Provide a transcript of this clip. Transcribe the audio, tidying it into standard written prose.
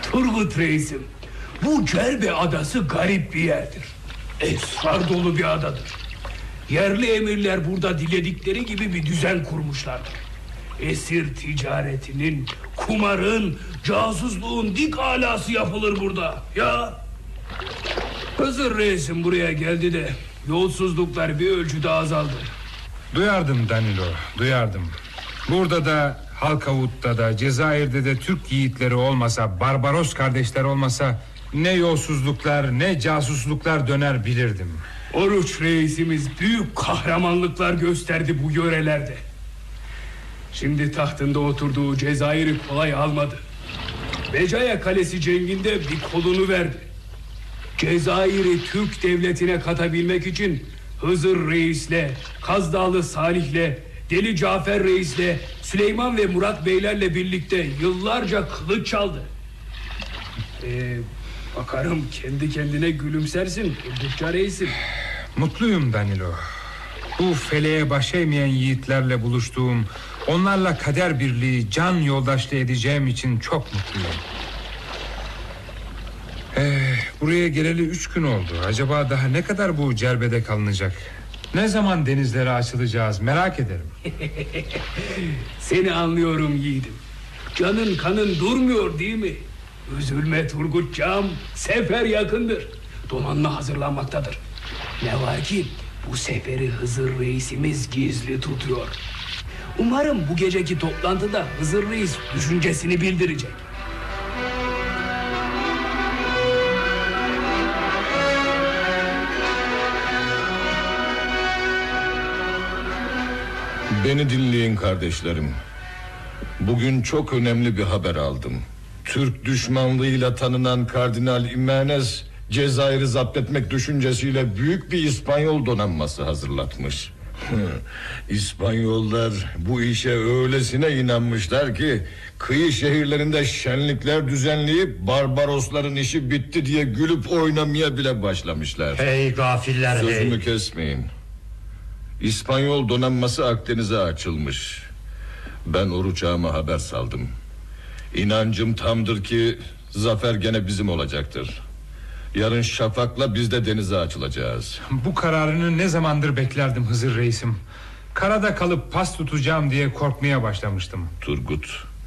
Turgut Reisim, bu Cerbe adası garip bir yerdir. Esrar dolu bir adadır. Yerli emirler burada diledikleri gibi bir düzen kurmuşlardır. Esir ticaretinin, kumarın, casusluğun dik alası yapılır burada. Ya Hızır Reis'im buraya geldi de yolsuzluklar bir ölçüde azaldı. Duyardım Danilo, duyardım. Burada da Halkavut'ta da Cezayir'de de Türk yiğitleri olmasa, Barbaros kardeşler olmasa ne yolsuzluklar ne casusluklar döner bilirdim. Oruç Reisimiz büyük kahramanlıklar gösterdi bu yörelerde. Şimdi tahtında oturduğu Cezayir'i kolay almadı. Becaya Kalesi cenginde bir kolunu verdi. Cezayir'i Türk devletine katabilmek için Hızır Reis'le, Kaz Dağlı Salih'le, Deli Cafer Reis'le, Süleyman ve Murat Beylerle birlikte yıllarca kılıç çaldı. Bakarım kendi kendine gülümsersin Turgutça Reis'im. Mutluyum Danilo. Bu feleğe baş eğmeyen yiğitlerle buluştuğum, onlarla kader birliği, can yoldaşlığı edeceğim için çok mutluyum. Buraya geleli 3 gün oldu. Acaba daha ne kadar bu Cerbe'de kalınacak? Ne zaman denizlere açılacağız merak ederim. Seni anlıyorum yiğidim. Canın kanın durmuyor değil mi? Üzülme Turgutcağım, sefer yakındır. Donanma hazırlanmaktadır. Ne var ki bu seferi Hızır Reisimiz gizli tutuyor. Umarım bu geceki toplantıda Hızır Reis düşüncesini bildirecek. Beni dinleyin kardeşlerim. Bugün çok önemli bir haber aldım. Türk düşmanlığıyla tanınan Kardinal Imenes Cezayir'i zapt etmek düşüncesiyle büyük bir İspanyol donanması hazırlatmış. İspanyollar bu işe öylesine inanmışlar ki kıyı şehirlerinde şenlikler düzenleyip Barbarosların işi bitti diye gülüp oynamaya bile başlamışlar. Hey gafiller, hey! Sözümü kesmeyin. İspanyol donanması Akdeniz'e açılmış. Ben Oruç Ağam'a haber saldım. İnancım tamdır ki zafer gene bizim olacaktır. Yarın şafakla biz de denize açılacağız. Bu kararını ne zamandır beklerdim Hızır Reisim. Karada kalıp pas tutacağım diye korkmaya başlamıştım. Turgut,